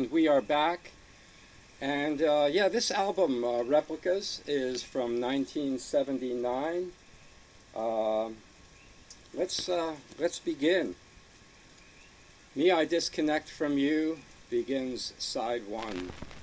and we are back. And yeah, this album, Replicas, is from 1979. Uh, let's begin. Me, I Disconnect from You begins side one.